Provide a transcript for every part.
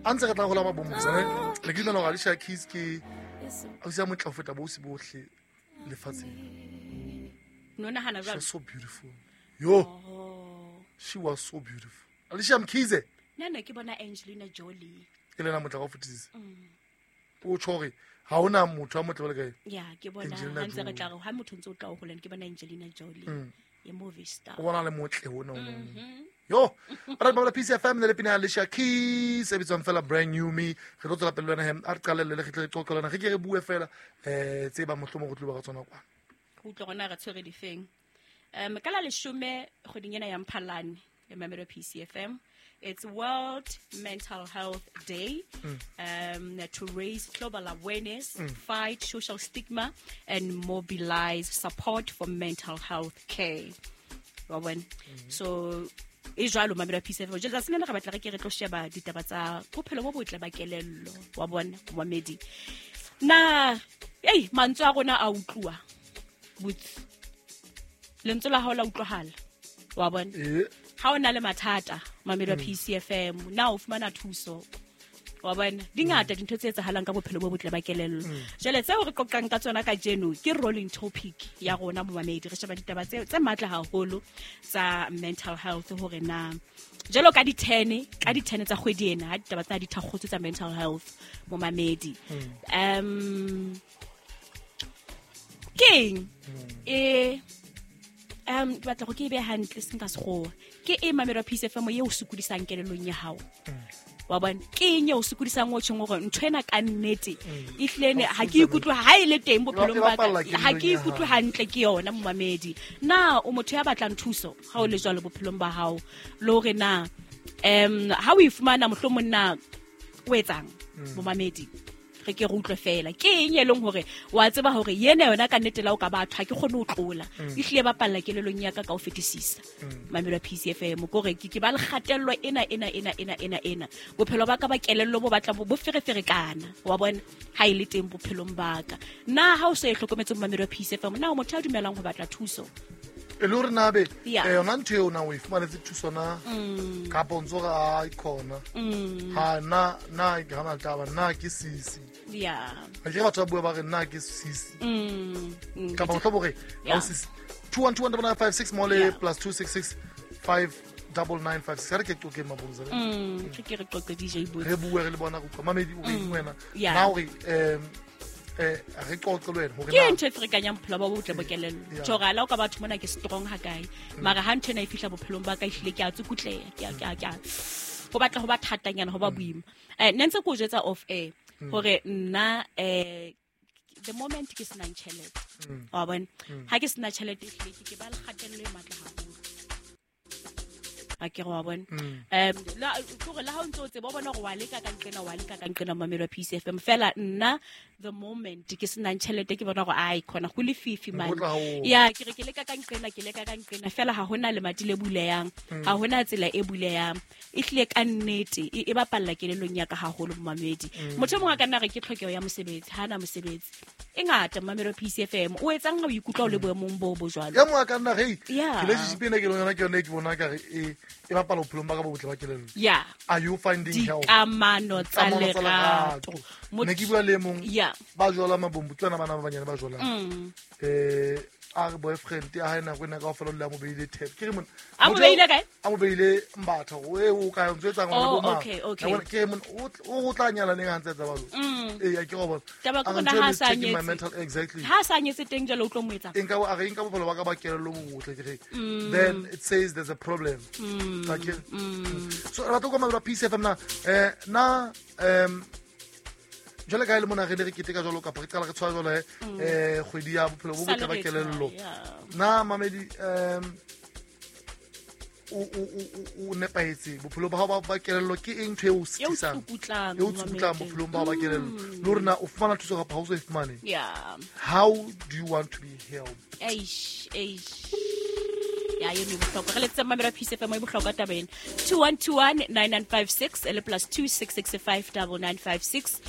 Antse re tla gola mabombosane le ke nna go Alicia Keys ke a se mo tla feta bo se bohle le fatshe. No nahana jwalo. She's so beautiful. Yo. She was so beautiful. Alicia Keys. Nna ke bona Angelina Jolie. Ele na motla go fetisa. O tshore ha ona motho a motle le kae. Ya ke bona hantse re tla re ha motho ntse o tla o goleng ke bona Angelina Jolie e movie star. O bona le motle ho no. Yo, ara ba PCFM le pina Alicia Keys e bitswang fela brand new me. Re tlo tsela pele lena hem a re qalelle le khitle qoqelana ge ke re bue fela tse ba mohlomo go tlo ba ka tsona kwa. Go tlo gona re tshwere difeng. Ka la 10 goding ena ya Mphalane le mamelo PCFM. It's World Mental Health Day to raise global awareness, fight social stigma, and mobilize support for mental health care. So, Israel mamelo PCFM. Je tla ga batla ke re tlo sheba ditaba tsa bophelo bo botle ba kelello wa bona wa medi. Na mantswe a rona a utlwa. Lentswe la hao la utlwahala. Wa bona? Ha ona le mathata mamelo PCFM na o fumana thuso wa bona dingata dintho tse etsahalang ka bophelo bo botle ba kelello jele tseo re qoqang ka tsona ka jeno ke rolling topic ya rona mo mamedi re sheba ditaba tse matla haholo tsa mental health hore na jelo ka di 10 tsa kgwedi ena ha ditaba tsa di thakgotse tsa mental health mo mamedi king batla go ke be hantle senka segoa ke mamelo PCFM ye o sukudisang kelelong ya hao wa bona ke eng o sukudisang o tsheng gore ntwena ka nnete e hlene ha ke ikutlwe ha ile teng bophelong ba ka ha ke ikutlwe hantle ke yona mo mamedi na o motho ya batlang thuso ha o le jwalo bophelong ba hao le hore na ha o ifumana mohlomong na o etsang mo mamedi re ke re utlwe fela ke eng e leng hore wa tseba hore yena yona ka nnete la o ka batho ha ke kgone o tlola e hlile ba palla kelelong ya ka o fetisisa mamelo PCFM go re ke ba le kgatello ena bophelo ba ka ba kelello bo batla bo ferefere kana wa bona ha ile teng bophelong ba ka na ha o se hlokometse mamelo PCFM na o motho a dumelang ho batla thuso e lore nabe yona ntho eo na o ifumanetse thuso na ka bonzo ga ikona ha na ga mataba na ke sisi ya ga ke batho ba bua ba re na ke sisi ka ba tlo bore ha sisi 2125956 mole plus 266 59956 ha re ke toke mabonza ke re toke DJ Boy re bua re le bona go mamedi o wena na o re re qoqelwe hore ke ntse frekanyang bophelo ba botle bo kelello tshogala o ka batho mona ke strong ha kae mara ha ntse na e fihla bophelong ba ka ihlile ke a tsukutleya ke go batla go ba thatanyana go ba boima nentse go jetsa off air hore nna the moment ke sena tšhelete wa bona ha ke sena tšhelete ihlile ke ba le kgatello e matla haholo a ke wa bona la gore la ha o ntse bo bona go wa leka ka nqena mamelo PCFM fela nna the moment ke sena tšhelete ke bona go ai khona go le fifi man ya ke re ke leka ka nqena fela ha hona le matile buleyang ha hona tsela e buleyang e hlile ka nnete e ba palla kelelong ya ka haholo mamedi motho mongwe ka nna re ke tlhokego ya mosebetsi hana mosebetsi e ngata mamelo PCFM o etsang ga o ikutlwa o le boemong bo jwalo ya mo ka nna ge ke le sipene ke lona ke yone ke bona ka e ba pala bophelo ba ka bo botle ba kelello are you finding help kamano tsa lerato ne ke bua le mong ba jola mabombo tsena bana ba banyane ba jola a boyfriend ya haina go nna ka ofela le mo beile tap ke re mon a mo beile kae a mo beile mbatha o ka ntsetsa ngwana bo ma ke mon o tlanyala ne ga ntsetsa ba lo ya ke go bona taba go na ha sa nyetse exactly ha sa nyetse teng jalo o tlo mo etsa enka a re enka bophelo ba ka ba kelelo bo botle ke re then it says there's a problem okay so ra to go ma PCFM na jole ga ile mona re le re keteka jalo ka re tsala re tshwa jalo kgwedi ya bophelo bo botle ba kelello na mamedi o nepaetse bophelo ba hao ba kelello ke eng ntho e o sitisa e o tsukutlang bophelo ba hao ba kelello le hore na o fumana thuso ka phauso e fumane how do you want to be helped ya yo ni bohlokwa re letsa mamela PCFM mo bohlokwa tabeng 21219956 ele plus 26659956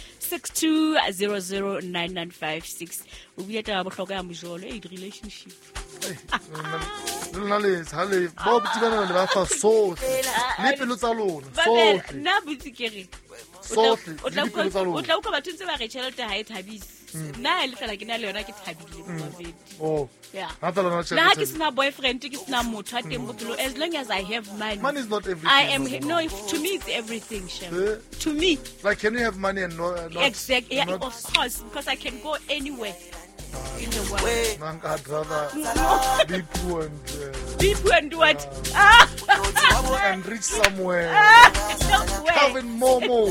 62009956 o bile taba bohlokwa ya mojolo relationship nna le hale bo bitsana le ba fa so le pelo tsa lona so na butsi kere sohle o tla le dipelo tsa lona. utlwa batho ntse ba re tšhelete ha e thabise nna le fela ke na le yona ke thabile Mavedi. Oh, Yeah. ha tla lona Le ha ke tjhelete. sena boyfriend ke sena motho a teng bophelo as long as I have money Money is not everything. I am no, no to me it's everything Shem. Eh? To me Like, can you have money and not exactly yeah, not- of course because I can go anywhere in the world. Nanka, I'd rather be poor People and what? and reach somewhere. Don't wait. Calvin Momo.